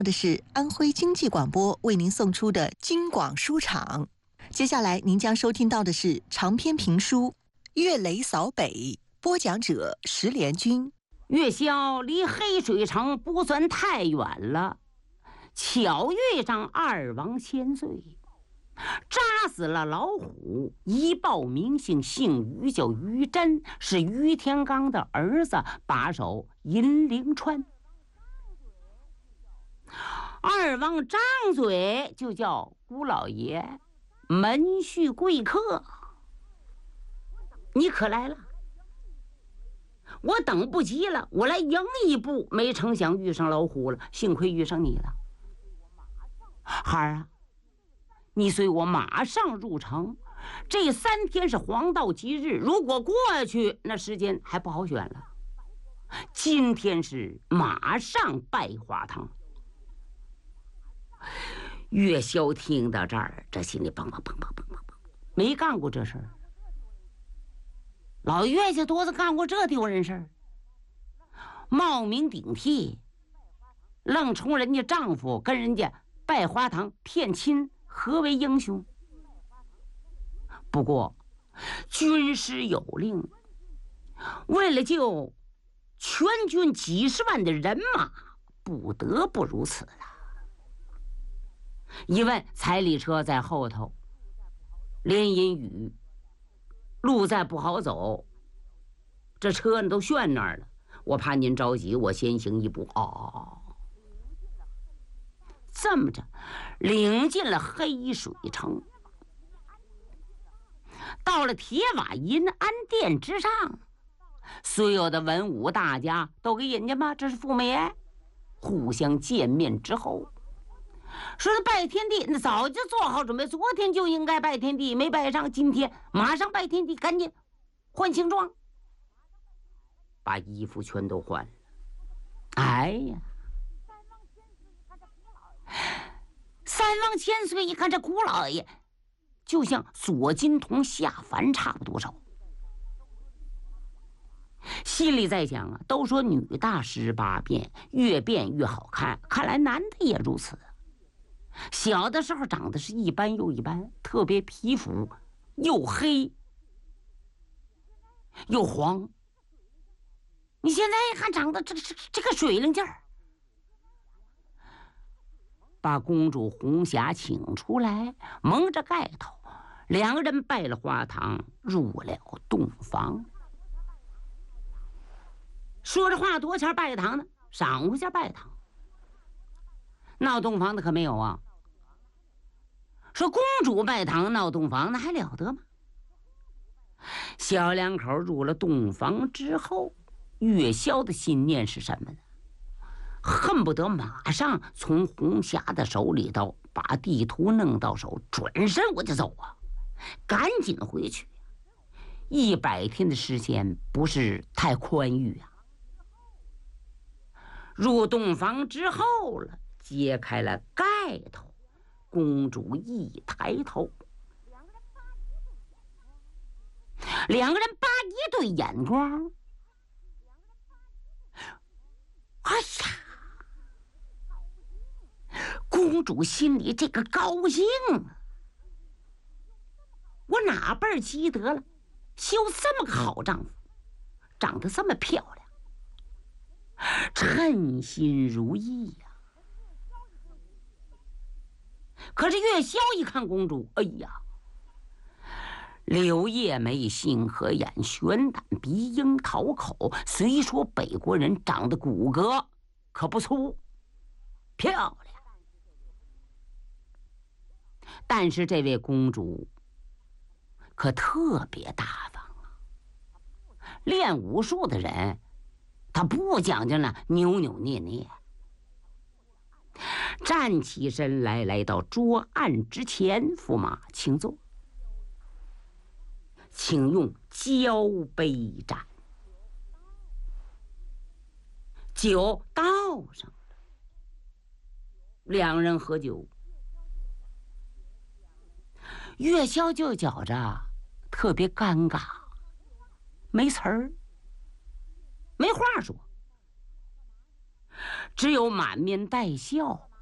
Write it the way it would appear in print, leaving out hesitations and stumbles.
的是安徽经济广播为您送出的京广书场。接下来您将收听到的是长篇评书《岳雷扫北》，播讲者石连军。 岳霄离黑水城不算太远了，巧遇上二王千岁，扎死了老虎，一报名姓，姓于，叫于真，是于天罡的儿子，把守银陵川。二王张嘴就叫姑老爷，门婿贵客，你可来了，我等不及了，我来迎一步，没成想遇上老虎了，幸亏遇上你了。孩儿啊，你随我马上入城，这3天是黄道吉日，如果过去，那时间还不好选了。今天是马上拜花堂。岳霄听到这儿，这心里砰砰砰砰砰砰砰，没干过这事儿。老岳家多子干过这丢人事儿，冒名顶替，愣冲人家丈夫跟人家拜花堂骗亲，何为英雄？不过军师有令，为了救全军几10万的人马，不得不如此了。一问彩礼车在后头，连阴雨，路再不好走，这车呢都旋那儿了。我怕您着急，我先行一步。这么着，领进了黑水城，到了铁瓦银安殿之上，所有的文武大家都给引荐吧，这是驸马爷。互相见面之后，说是拜天地，那早就做好准备，昨天就应该拜天地，没拜上，今天马上拜天地，赶紧换行装，把衣服全都换了。哎呀，三王千岁一看这姑老爷，就像锁金童下凡差不多少，心里在想啊，都说女大18变，越变越好看，看来男的也如此。小的时候长得是一般又一般，特别皮肤又黑又黄，你现在一看长得这个水灵劲儿。把公主红霞请出来，蒙着盖头，两个人拜了花堂，入了洞房。说着话，多钱拜堂呢？赏回家拜堂。闹洞房的可没有啊。说公主拜堂闹洞房，那还了得吗？小两口入了洞房之后，岳霄的心念是什么呢？恨不得马上从红霞的手里头把地图弄到手，转身我就走啊，赶紧回去。100天的时间不是太宽裕啊。入洞房之后了，揭开了盖头，公主一抬头，两个人扒一对眼光。哎呀，公主心里这个高兴啊！我哪辈儿积德了，修这么个好丈夫，长得这么漂亮，称心如意呀。可是岳霄一看公主，哎呀，柳叶眉，杏核眼，悬胆鼻，樱桃口，虽说北国人长得骨骼可不粗，漂亮，但是这位公主可特别大方啊。练武术的人，他不讲究那扭扭捏捏。站起身来，来到桌案之前，驸马请坐，请用交杯盏。酒倒上了，两人喝酒。岳霄就觉着特别尴尬，没词儿，没话说。 只有满面带笑。